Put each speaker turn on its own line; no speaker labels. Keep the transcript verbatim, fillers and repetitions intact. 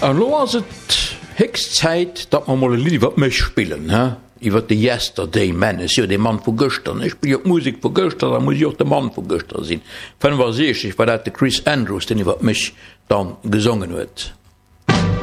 An lo as et Hexzeit, dat man mal Lied wat mech spielen, ha? Iwer de Yesterday Menace, ja, de Mann vu Göster. Ich spiel jo Musik vu Göster, da muss ich auch de Mann vu Göster sinn. Fan war sech, ich war dat de Chris Andrews, den iwwer mech dann gesungen huet.